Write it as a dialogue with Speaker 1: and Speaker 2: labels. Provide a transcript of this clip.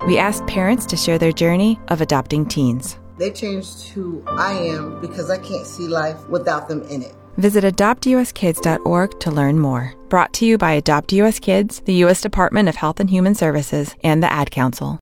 Speaker 1: We asked parents to share their journey of adopting teens.
Speaker 2: They changed who I am because I can't see life without them in it.
Speaker 1: Visit adoptuskids.org to learn more. Brought to you by Adopt US Kids, the U.S. Department of Health and Human Services, and the Ad Council.